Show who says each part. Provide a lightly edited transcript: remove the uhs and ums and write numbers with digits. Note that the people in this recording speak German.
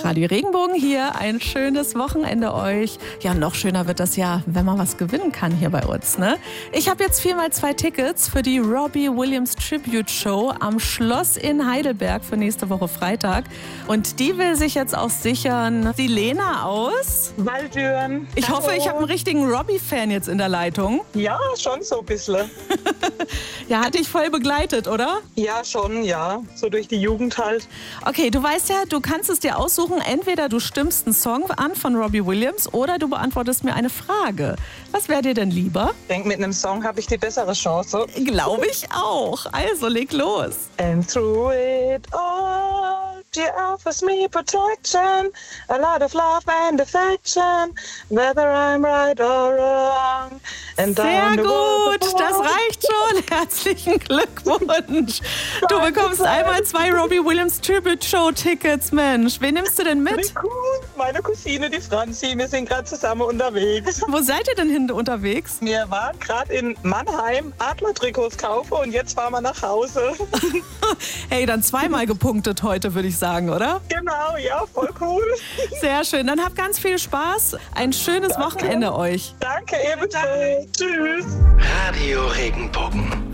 Speaker 1: Radio Regenbogen hier. Ein schönes Wochenende euch. Ja, noch schöner wird das ja, wenn man was gewinnen kann hier bei uns, ne? Ich habe jetzt 4x2 Tickets für die Robbie Williams Tribute Show am Schloss in Heidelberg für nächste Woche Freitag. Und die will sich jetzt auch sichern. Die Lena aus
Speaker 2: Waldürn.
Speaker 1: Ich hoffe, ich habe einen richtigen Robbie-Fan jetzt in der Leitung.
Speaker 2: Ja, schon so ein bisschen.
Speaker 1: Ja, hat dich voll begleitet, oder?
Speaker 2: Ja, schon, ja. So durch die Jugend halt.
Speaker 1: Okay, du weißt ja, du kannst es dir aussuchen. Entweder du stimmst einen Song an von Robbie Williams oder du beantwortest mir eine Frage. Was wäre dir denn lieber?
Speaker 2: Ich denke, mit einem Song habe ich die bessere Chance.
Speaker 1: Glaube ich auch. Also, leg los.
Speaker 2: And through it all, she offers me protection, a lot of love and affection, whether I'm right or wrong. And
Speaker 1: Sehr gut, das reicht schon. Herzlichen Glückwunsch. Du bekommst einmal 2 Robbie Williams Tribute Show Tickets, Mensch. Wen nimmst du denn mit?
Speaker 2: Cool. Meine Cousine, die Franzi, wir sind gerade zusammen unterwegs.
Speaker 1: Wo seid ihr denn hin unterwegs?
Speaker 2: Wir waren gerade in Mannheim Adler-Trikots kaufen und jetzt fahren wir nach Hause.
Speaker 1: Hey, dann 2-mal gepunktet heute, würde ich sagen, oder?
Speaker 2: Genau, ja, voll cool.
Speaker 1: Sehr schön, dann habt ganz viel Spaß. Ein schönes Wochenende euch.
Speaker 2: Danke, ebenso. Tschüss.
Speaker 3: Radio Regenbogen.